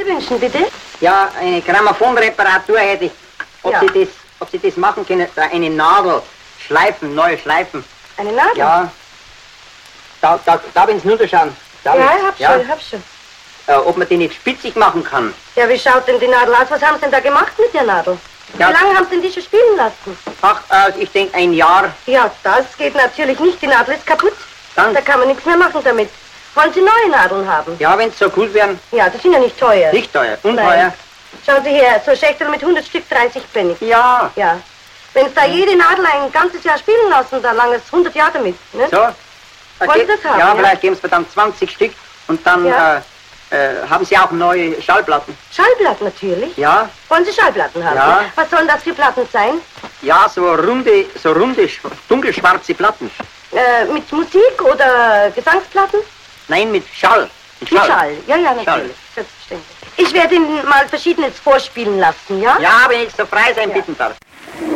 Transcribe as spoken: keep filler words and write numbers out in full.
wünschen, bitte? Ja, eine Grammophonreparatur hätte ich. Ob, Ja. Sie das, ob Sie das machen können, da eine Nadel schleifen, neue Schleifen. Eine Nadel? Ja. Da, da, da wenn Sie nur schauen. Da Ja, nicht. ich hab ja. schon, ich hab schon. Äh, ob man die nicht spitzig machen kann. Ja, wie schaut denn die Nadel aus? Was haben Sie denn da gemacht mit der Nadel? Ja. Wie lange haben Sie denn die schon spielen lassen? Ach, äh, ich denke ein Jahr. Ja, das geht natürlich nicht. Die Nadel ist kaputt. Dann, Da kann man nichts mehr machen damit. Wollen Sie neue Nadeln haben? ja, wenn es so gut wären, Ja, das sind ja nicht teuer. nicht teuer, unteuer. Nein. Schauen Sie her, so Schächtel mit hundert Stück, dreißig Pfennig. Ja, Ja. Wenn Sie da jede Nadel ein ganzes Jahr spielen lassen, dann lang es hundert Jahre damit. Ne? so. Äh, Wollen Sie ge- das haben, Ja, ja? vielleicht geben Sie mir dann zwanzig Stück und dann Ja. äh, äh, haben Sie auch neue Schallplatten. Schallplatten natürlich. Ja, Wollen Sie Schallplatten haben? Ja. Was sollen das für Platten sein? ja, so runde, so runde, sch- dunkelschwarze Platten. Äh, mit Musik oder Gesangsplatten? Nein, mit Schall. Mit Mit Schall. Ja, ja, natürlich. Schall. Selbstverständlich. Ich werde Ihnen mal Verschiedenes vorspielen lassen, ja? Ja, wenn ich so frei sein Ja. bitten darf.